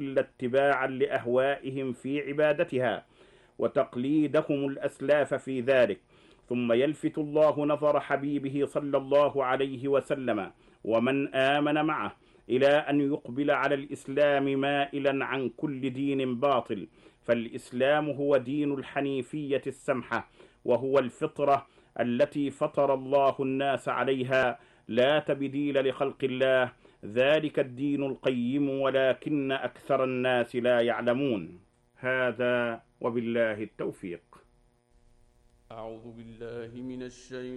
إلا اتباعا لأهوائهم في عبادتها وتقليدهم الأسلاف في ذلك، ثم يلفت الله نظر حبيبه صلى الله عليه وسلم ومن آمن معه إلى أن يقبل على الإسلام مائلا عن كل دين باطل، فالإسلام هو دين الحنيفية السمحة، وهو الفطرة التي فطر الله الناس عليها، لا تبديل لخلق الله، ذلك الدين القيم ولكن أكثر الناس لا يعلمون. هذا وبالله التوفيق. أعوذ بالله من الشيطان